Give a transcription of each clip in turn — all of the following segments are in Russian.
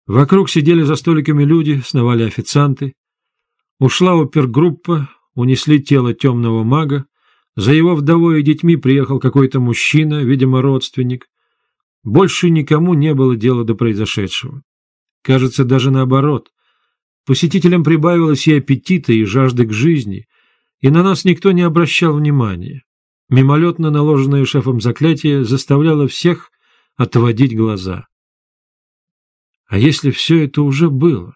Вокруг сидели за столиками люди, сновали официанты. Ушла опергруппа, унесли тело темного мага. За его вдовой и детьми приехал какой-то мужчина, видимо, родственник. Больше никому не было дела до произошедшего. Кажется, даже наоборот. Посетителям прибавилось и аппетита, и жажды к жизни, и на нас никто не обращал внимания. Мимолетно наложенное шефом заклятие заставляло всех отводить глаза. А если все это уже было?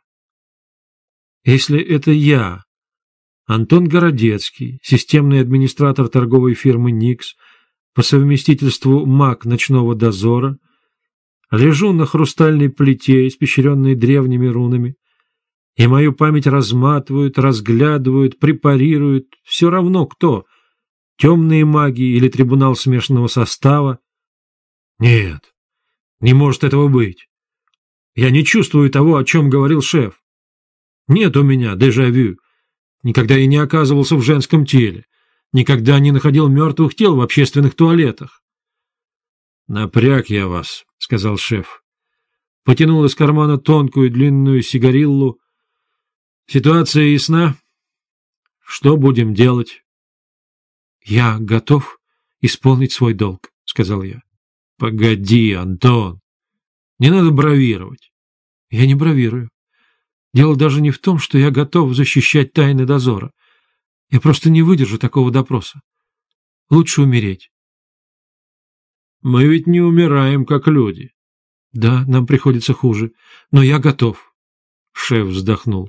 Если это я, Антон Городецкий, системный администратор торговой фирмы «Никс», по совместительству маг ночного дозора, лежу на хрустальной плите, испещренной древними рунами, и мою память разматывают, разглядывают, препарируют, все равно кто, темные маги или трибунал смешанного состава. Нет, не может этого быть. Я не чувствую того, о чем говорил шеф. Нет у меня дежавю. Никогда я не оказывался в женском теле. Никогда не находил мертвых тел в общественных туалетах. «Напряг я вас», — сказал шеф. Потянул из кармана тонкую длинную сигариллу. «Ситуация ясна? Что будем делать?» «Я готов исполнить свой долг», — сказал я. «Погоди, Антон, не надо бравировать». «Я не бравирую. Дело даже не в том, что я готов защищать тайны дозора. Я просто не выдержу такого допроса. Лучше умереть». «Мы ведь не умираем, как люди». «Да, нам приходится хуже, но я готов». Шеф вздохнул.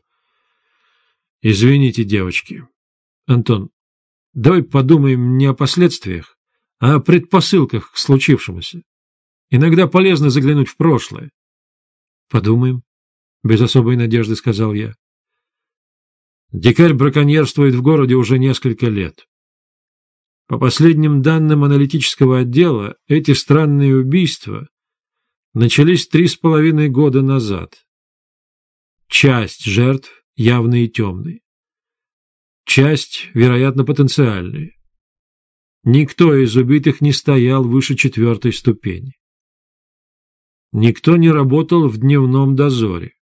«Извините, девочки. Антон, давай подумаем не о последствиях, а о предпосылках к случившемуся. Иногда полезно заглянуть в прошлое». «Подумаем», — без особой надежды сказал я. Дикарь браконьерствует в городе уже несколько лет. По последним данным аналитического отдела, эти странные убийства начались 3,5 года назад. Часть жертв явные и темные. Часть, вероятно, потенциальные. Никто из убитых не стоял выше 4-й ступени. Никто не работал в дневном дозоре.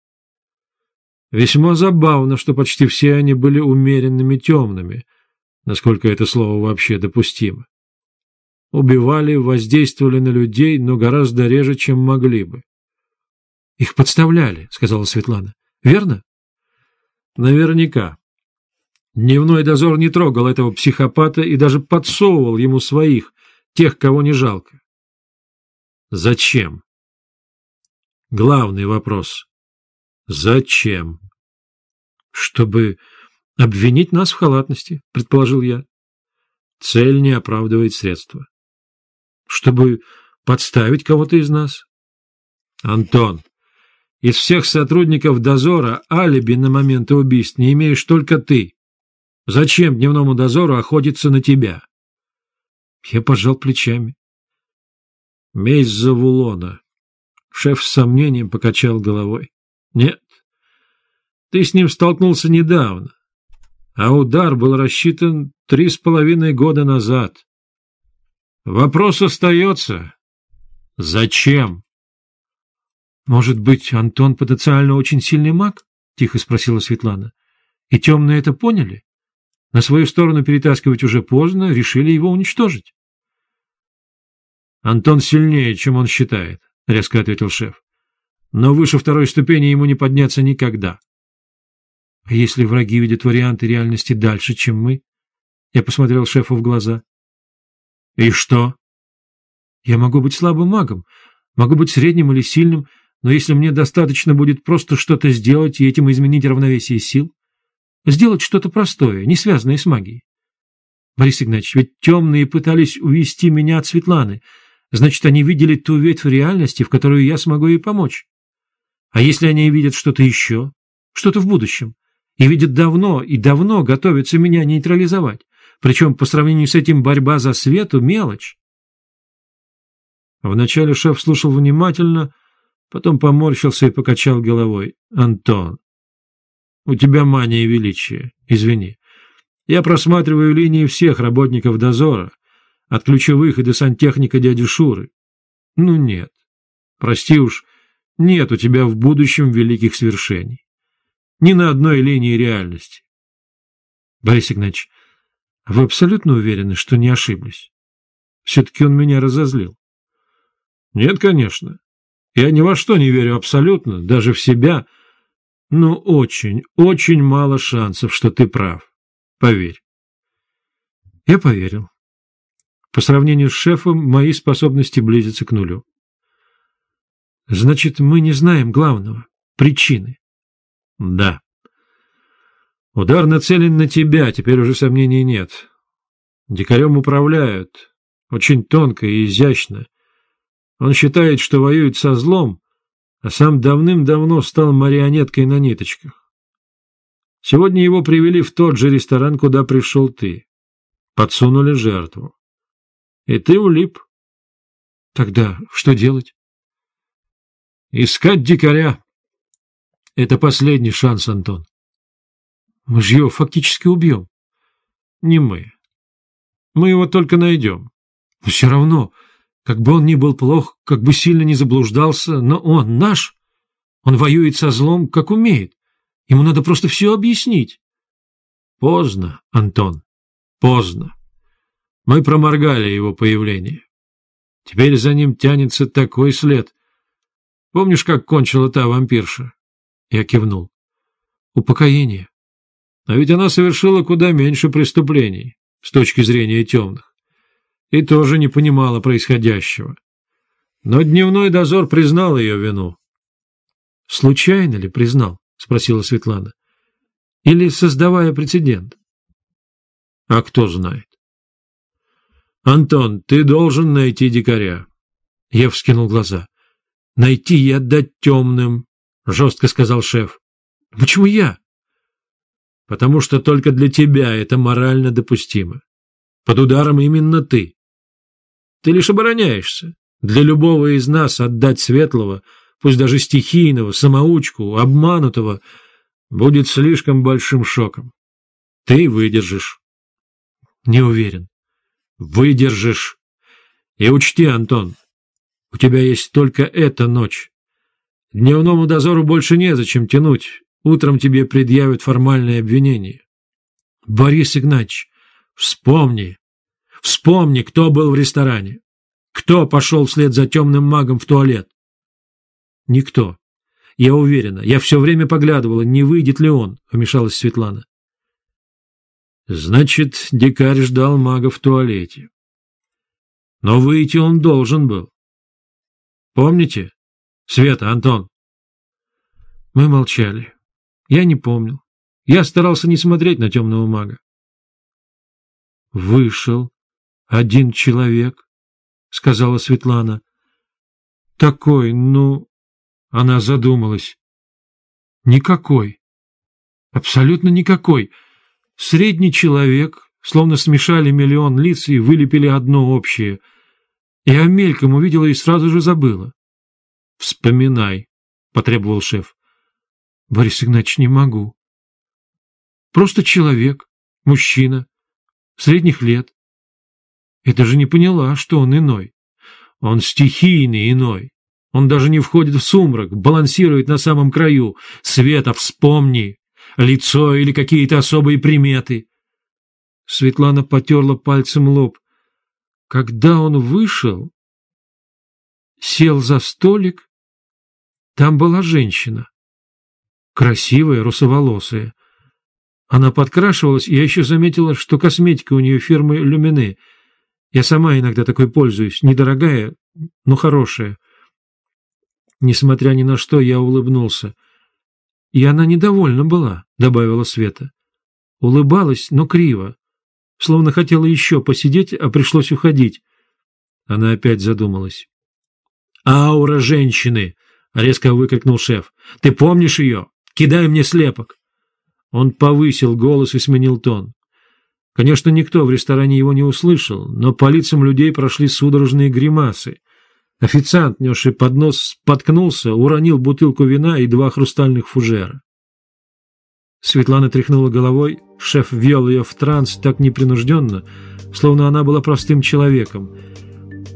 Весьма забавно, что почти все они были умеренными темными, насколько это слово вообще допустимо. Убивали, воздействовали на людей, но гораздо реже, чем могли бы. — Их подставляли, — сказала Светлана. — Верно? — Наверняка. Дневной дозор не трогал этого психопата и даже подсовывал ему своих, тех, кого не жалко. Зачем? Главный вопрос. Зачем? Чтобы обвинить нас в халатности, предположил я. Цель не оправдывает средства. Чтобы подставить кого-то из нас? Антон, из всех сотрудников дозора алиби на моменты убийств не имеешь только ты. Зачем дневному дозору охотиться на тебя? Я пожал плечами. Месть Завулона. Шеф с сомнением покачал головой. Нет, ты с ним столкнулся недавно, а удар был рассчитан 3,5 года назад. Вопрос остается. Зачем? Может быть, Антон потенциально очень сильный маг? Тихо спросила Светлана. И темные это поняли? На свою сторону перетаскивать уже поздно, решили его уничтожить. Антон сильнее, чем он считает, резко ответил шеф. Но выше 2-й ступени ему не подняться никогда. А если враги видят варианты реальности дальше, чем мы? Я посмотрел шефу в глаза. И что? Я могу быть слабым магом, могу быть средним или сильным, но если мне достаточно будет просто что-то сделать и этим изменить равновесие сил, сделать что-то простое, не связанное с магией. Борис Игнатьевич, ведь темные пытались увести меня от Светланы, значит, они видели ту ветвь реальности, в которую я смогу ей помочь. А если они видят что-то еще, что-то в будущем, и видят давно, и давно готовятся меня нейтрализовать, причем по сравнению с этим борьба за свету — мелочь. Вначале шеф слушал внимательно, потом поморщился и покачал головой. «Антон, у тебя мания величия, извини. Я просматриваю линии всех работников дозора, от ключевых и до сантехника дяди Шуры. Ну нет, прости уж, Нет у тебя в будущем великих свершений. Ни на одной линии реальности. Борис Игнатьевич, вы абсолютно уверены, что не ошиблись? Все-таки он меня разозлил. Нет, конечно. Я ни во что не верю абсолютно, даже в себя, но очень, очень мало шансов, что ты прав. Поверь. Я поверил. По сравнению с шефом, мои способности близятся к нулю. Значит, мы не знаем главного, причины. Да. Удар нацелен на тебя, теперь уже сомнений нет. Дикарем управляют, очень тонко и изящно. Он считает, что воюет со злом, а сам давным-давно стал марионеткой на ниточках. Сегодня его привели в тот же ресторан, куда пришел ты. Подсунули жертву. И ты улип. Тогда что делать? Искать дикаря. Это последний шанс, Антон. Мы же его фактически убьем. Не мы. Мы его только найдем. Но все равно, как бы он ни был плох, как бы сильно не заблуждался, но он наш. Он воюет со злом, как умеет. Ему надо просто все объяснить. Поздно, Антон, поздно. Мы проморгали его появление. Теперь за ним тянется такой след. Помнишь, как кончила та вампирша? Я кивнул. Упокоение. А ведь она совершила куда меньше преступлений, с точки зрения темных, и тоже не понимала происходящего. Но дневной дозор признал ее вину. — Случайно ли признал? — спросила Светлана. — Или создавая прецедент? — А кто знает? — Антон, ты должен найти дикаря. Я вскинул глаза. — Найти и отдать темным, — жестко сказал шеф. — Почему я? Потому что только для тебя это морально допустимо. Под ударом именно ты. Ты лишь обороняешься. Для любого из нас отдать светлого, пусть даже стихийного, самоучку, обманутого, будет слишком большим шоком. Ты выдержишь. Не уверен. Выдержишь. И учти, Антон, у тебя есть только эта ночь. Дневному дозору больше незачем тянуть. Утром тебе предъявят формальное обвинение. Борис Игнатьевич, вспомни, кто был в ресторане. Кто пошел вслед за темным магом в туалет? Никто. Я уверена. Я все время поглядывала, не выйдет ли он, вмешалась Светлана. Значит, дикарь ждал мага в туалете. Но выйти он должен был. Помните? Света, Антон. Мы молчали. Я не помнил. Я старался не смотреть на темного мага. «Вышел один человек», — сказала Светлана. «Такой, ну...» — она задумалась. «Никакой. Абсолютно никакой. Средний человек, словно смешали миллион лиц и вылепили одно общее. Я мельком увидела и сразу же забыла». «Вспоминай», — потребовал шеф. Борис Игнатьевич, не могу. Просто человек, мужчина, средних лет. Я даже не поняла, что он иной. Он стихийный иной. Он даже не входит в сумрак, балансирует на самом краю. Света, вспомни. Лицо или какие-то особые приметы. Светлана потерла пальцем лоб. Когда он вышел, сел за столик, там была женщина. Красивая, русоволосая. Она подкрашивалась, и я еще заметила, что косметика у нее фирмы «Люмине». Я сама иногда такой пользуюсь. Недорогая, но хорошая. Несмотря ни на что, я улыбнулся. И она недовольна была, добавила Света. Улыбалась, но криво. Словно хотела еще посидеть, а пришлось уходить. Она опять задумалась. «Аура женщины!» — резко выкрикнул шеф. «Ты помнишь ее? Кидай мне слепок!» Он повысил голос и сменил тон. Конечно, никто в ресторане его не услышал, но по лицам людей прошли судорожные гримасы. Официант, несший поднос, споткнулся, уронил бутылку вина и 2 хрустальных фужера. Светлана тряхнула головой, шеф ввел ее в транс так непринужденно, словно она была простым человеком.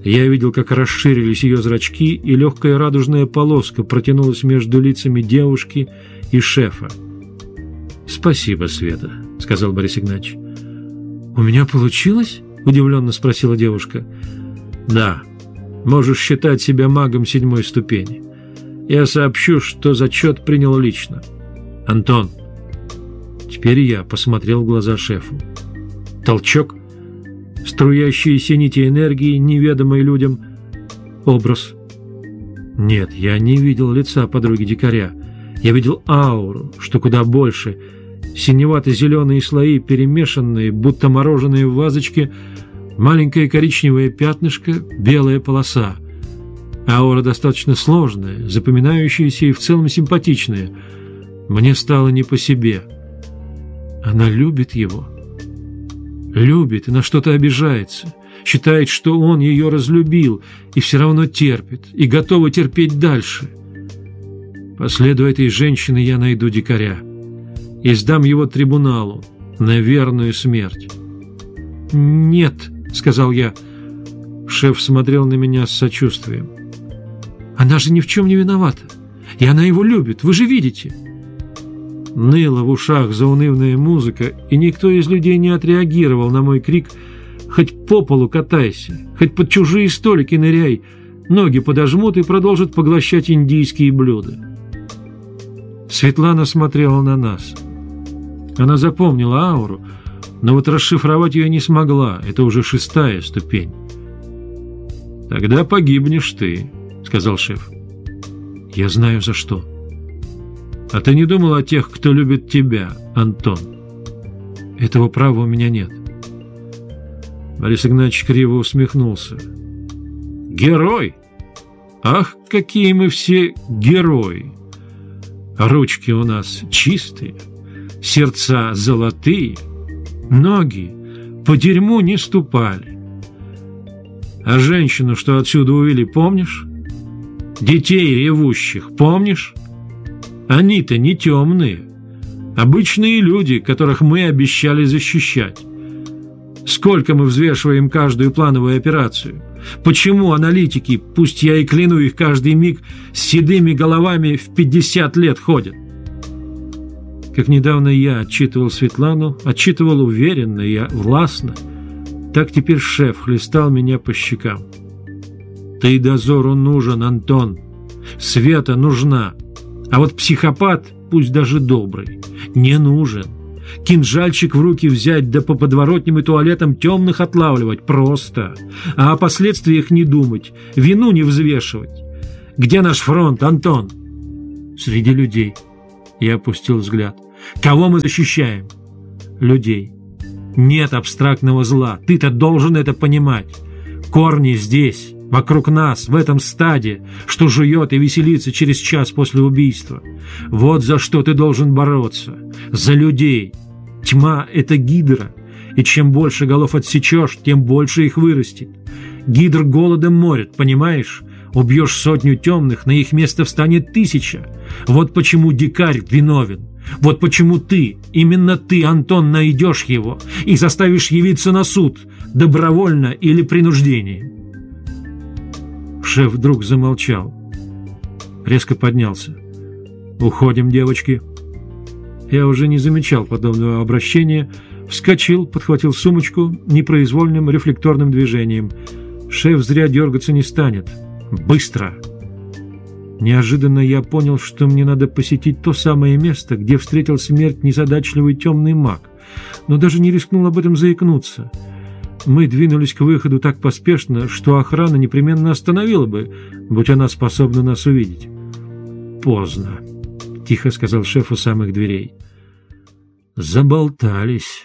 Я видел, как расширились ее зрачки, и легкая радужная полоска протянулась между лицами девушки и шефа. «Спасибо, Света», — сказал Борис Игнатьевич. «У меня получилось?» — удивленно спросила девушка. «Да, можешь считать себя магом 7-й ступени. Я сообщу, что зачет принял лично. Антон». Теперь я посмотрел в глаза шефу. Толчок, струящиеся нити энергии, неведомые людям. Образ. Нет, я не видел лица подруги-дикаря. Я видел ауру, что куда больше. Синевато-зеленые слои, перемешанные, будто мороженые в вазочке, маленькое коричневое пятнышко, белая полоса. Аура достаточно сложная, запоминающаяся и в целом симпатичная. Мне стало не по себе. Она любит его. Любит и на что-то обижается. Считает, что он ее разлюбил, и все равно терпит, и готова терпеть дальше. По следу этой женщины я найду дикаря и сдам его трибуналу на верную смерть. «Нет», — сказал я. Шеф смотрел на меня с сочувствием. «Она же ни в чем не виновата, и она его любит, вы же видите». Ныла в ушах заунывная музыка, и никто из людей не отреагировал на мой крик: «Хоть по полу катайся, хоть под чужие столики ныряй, ноги подожмут и продолжат поглощать индийские блюда». Светлана смотрела на нас. Она запомнила ауру, но вот расшифровать ее не смогла, это уже 6-я ступень. «Тогда погибнешь ты», — сказал шеф. «Я знаю за что». «А ты не думал о тех, кто любит тебя, Антон?» «Этого права у меня нет». Борис Игнатьевич криво усмехнулся. «Герой! Ах, какие мы все герои! Ручки у нас чистые, сердца золотые, ноги по дерьму не ступали. А женщину, что отсюда увели, помнишь? Детей ревущих, помнишь? Они-то не темные, обычные люди, которых мы обещали защищать. Сколько мы взвешиваем каждую плановую операцию? Почему аналитики, пусть я и кляну их каждый миг, с седыми головами в 50 лет ходят?» Как недавно я отчитывал Светлану, отчитывал уверенно и властно, так теперь шеф хлестал меня по щекам. «Ты дозору нужен, Антон. Света нужна. А вот психопат, пусть даже добрый, не нужен. Кинжальчик в руки взять, да по подворотням и туалетам темных отлавливать просто. А о последствиях не думать, вину не взвешивать. Где наш фронт, Антон?» «Среди людей». Я опустил взгляд. «Кого мы защищаем?» «Людей. Нет абстрактного зла. Ты-то должен это понимать. Корни здесь, вокруг нас, в этом стаде, что жует и веселится через час после убийства. Вот за что ты должен бороться. За людей. Тьма — это гидра, и чем больше голов отсечешь, тем больше их вырастет. Гидр голодом морит, понимаешь? Убьешь 100 темных, на их место встанет 1000. Вот почему дикарь виновен. Вот почему ты, именно ты, Антон, найдешь его и заставишь явиться на суд, добровольно или принуждением». Шеф вдруг замолчал, резко поднялся. «Уходим, девочки». Я уже не замечал подобного обращения, вскочил, подхватил сумочку непроизвольным рефлекторным движением. Шеф зря дергаться не станет. Быстро! Неожиданно я понял, что мне надо посетить то самое место, где встретил смерть незадачливый темный маг, но даже не рискнул об этом заикнуться. Мы двинулись к выходу так поспешно, что охрана непременно остановила бы, будь она способна нас увидеть. «Поздно», — тихо сказал шеф у самых дверей. «Заболтались».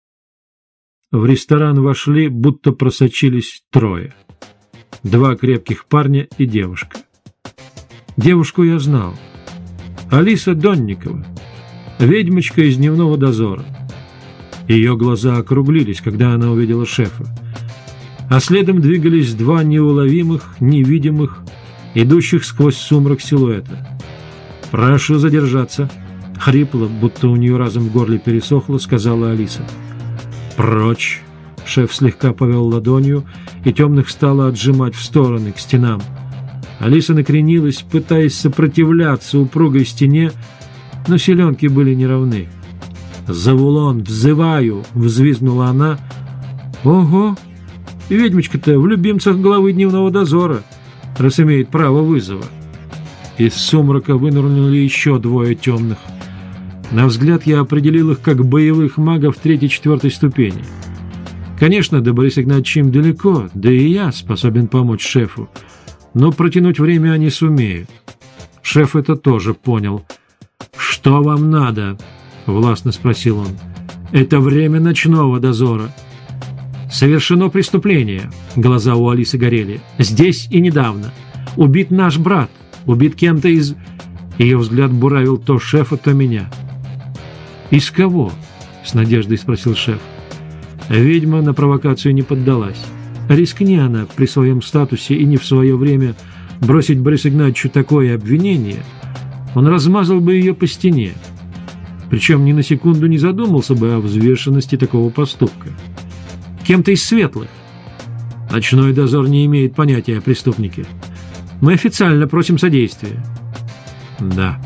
В ресторан вошли, будто просочились 3. 2 крепких парня и девушка. Девушку я знал. Алиса Донникова, ведьмочка из дневного дозора. Ее глаза округлились, когда она увидела шефа. А следом двигались 2 неуловимых, невидимых, идущих сквозь сумрак силуэта. «Прошу задержаться», — хрипло, будто у нее разом в горле пересохло, сказала Алиса. «Прочь», Шеф слегка повел ладонью, и темных стало отжимать в стороны, к стенам. Алиса накренилась, пытаясь сопротивляться упругой стене, но селенки были неравны. «Завулон, взываю!» — взвизгнула она. «Ого! Ведьмочка-то в любимцах главы дневного дозора, раз имеет право вызова». Из сумрака вынырнули еще двое темных. На взгляд я определил их как боевых магов 3-4 ступени. Конечно, до Бориса Игнатьевича им далеко, да и я способен помочь шефу, но протянуть время они сумеют. Шеф это тоже понял. «Что вам надо?» — властно спросил он. «Это время ночного дозора». «Совершено преступление», — глаза у Алисы горели. «Здесь и недавно. Убит наш брат, убит кем-то из...» Ее взгляд буравил то шефа, то меня. «Из кого?» — с надеждой спросил шеф. Ведьма на провокацию не поддалась. Рискни она при своем статусе и не в свое время бросить Борису Игнатьевичу такое обвинение, он размазал бы ее по стене. Причем ни на секунду не задумался бы о взвешенности такого поступка. Кем-то из светлых. Ночной дозор не имеет понятия о преступнике. Мы официально просим содействия. Да.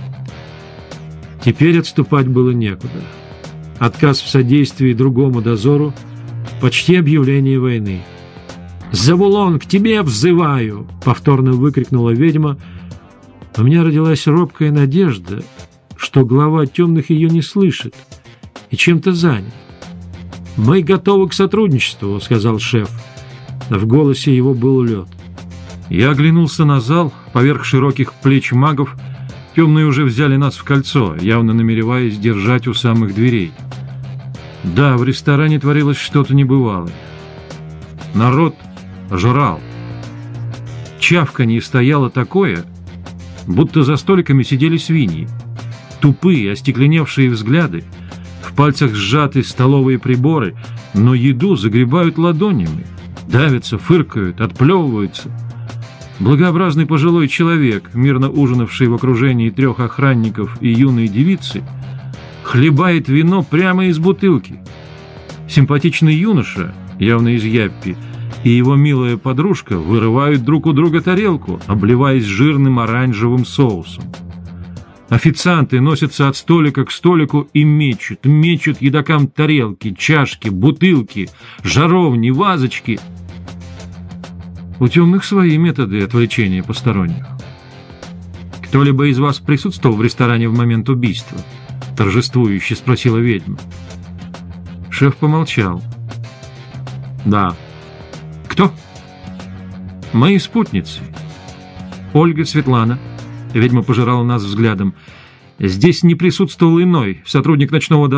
Теперь отступать было некуда. Отказ в содействии другому дозору — почти объявление войны. «Завулон, к тебе взываю!» — повторно выкрикнула ведьма. У меня родилась робкая надежда, что глава темных ее не слышит и чем-то занят. «Мы готовы к сотрудничеству», — сказал шеф. В голосе его был лед. Я оглянулся на зал. Поверх широких плеч магов темные уже взяли нас в кольцо, явно намереваясь держать у самых дверей. Да, в ресторане творилось что-то небывалое. Народ жрал. Чавканье стояло такое, будто за столиками сидели свиньи. Тупые, остекленевшие взгляды, в пальцах сжаты столовые приборы, но еду загребают ладонями, давятся, фыркают, отплевываются. Благообразный пожилой человек, мирно ужинавший в окружении 3 охранников и юной девицы, хлебает вино прямо из бутылки. Симпатичный юноша, явно из Яппи, и его милая подружка вырывают друг у друга тарелку, обливаясь жирным оранжевым соусом. Официанты носятся от столика к столику и мечут едокам тарелки, чашки, бутылки, жаровни, вазочки. У темных свои методы отвлечения посторонних. «Кто-либо из вас присутствовал в ресторане в момент убийства?» — торжествующе спросила ведьма. Шеф помолчал. «Да». «Кто?» «Мои спутницы. Ольга, Светлана». Ведьма пожирала нас взглядом. «Здесь не присутствовал иной, сотрудник ночного дозора.